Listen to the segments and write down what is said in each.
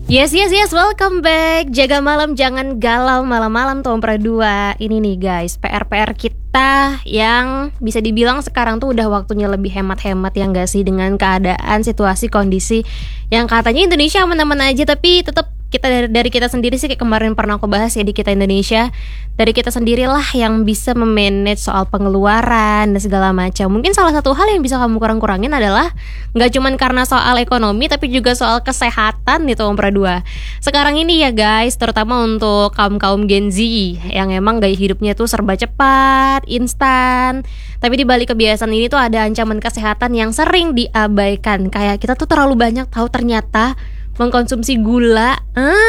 Yes, yes, yes, welcome back. Jaga malam, jangan galau malam-malam Tom Pradua. Ini nih guys, PR-PR kita yang bisa dibilang sekarang tuh udah waktunya lebih hemat-hemat ya gak sih, dengan keadaan, situasi, kondisi yang katanya Indonesia aman-aman aja, tapi tetap kita dari kita sendiri sih, kayak kemarin pernah aku bahas ya di Kita Indonesia, dari kita sendirilah yang bisa memanage soal pengeluaran dan segala macam. Mungkin salah satu hal yang bisa kamu kurang-kurangin adalah nggak cuman karena soal ekonomi, tapi juga soal kesehatan nih Om Pradua. Sekarang ini ya guys, terutama untuk kaum Gen Z yang emang gaya hidupnya tuh serba cepat, instan. Tapi di balik kebiasaan ini tuh ada ancaman kesehatan yang sering diabaikan. Kayak kita tuh terlalu banyak tahu ternyata mengkonsumsi gula.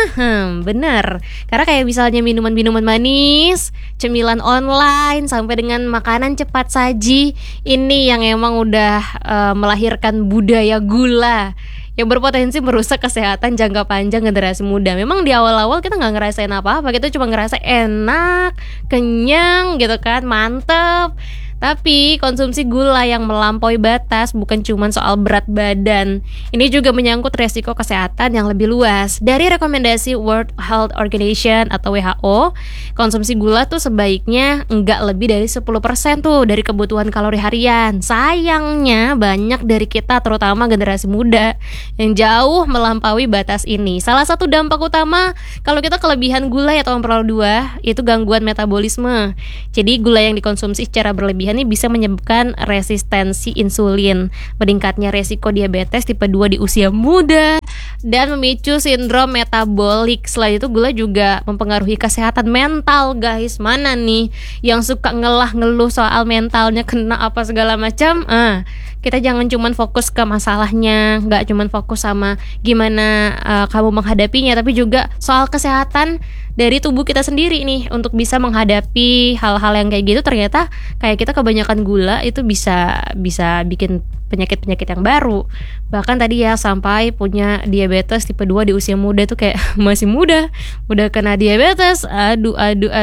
Bener. Karena kayak misalnya minuman-minuman manis, cemilan online, sampai dengan makanan cepat saji, ini yang emang udah melahirkan budaya gula yang berpotensi merusak kesehatan jangka panjang generasi muda. Memang di awal-awal kita gak ngerasain apa-apa, kita cuma ngerasa enak, kenyang gitu kan, mantep. Tapi konsumsi gula yang melampaui batas bukan cuma soal berat badan. Ini juga menyangkut resiko kesehatan yang lebih luas. Dari rekomendasi World Health Organization atau WHO, konsumsi gula tuh sebaiknya enggak lebih dari 10% tuh dari kebutuhan kalori harian. Sayangnya banyak dari kita, terutama generasi muda, yang jauh melampaui batas ini. Salah satu dampak utama kalau kita kelebihan gula ya Tom Pradua, itu gangguan metabolisme. Jadi gula yang dikonsumsi secara berlebihan ini bisa menyebabkan resistensi insulin, meningkatnya resiko diabetes tipe 2 di usia muda, dan memicu sindrom metabolik. Selain itu gula juga mempengaruhi kesehatan mental guys. Mana nih yang suka ngeluh soal mentalnya kena apa segala macam? Kita jangan cuman fokus ke masalahnya, gak cuman fokus sama gimana kamu menghadapinya, tapi juga soal kesehatan dari tubuh kita sendiri nih, untuk bisa menghadapi hal-hal yang kayak gitu. Ternyata kayak kita kebanyakan gula itu bisa bikin penyakit-penyakit yang baru. Bahkan tadi ya sampai punya diabetes tipe 2 di usia muda tuh kayak masih muda udah kena diabetes. Aduh.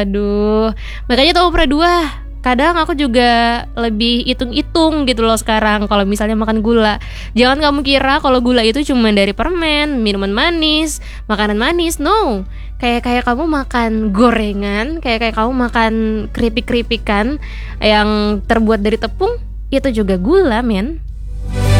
Makanya Tom Pradua, kadang aku juga lebih hitung-hitung gitu loh sekarang kalau misalnya makan gula. Jangan kamu kira kalau gula itu cuma dari permen, minuman manis, makanan manis. No. Kayak kamu makan gorengan, kayak kamu makan keripik-keripikan yang terbuat dari tepung, itu juga gula, men.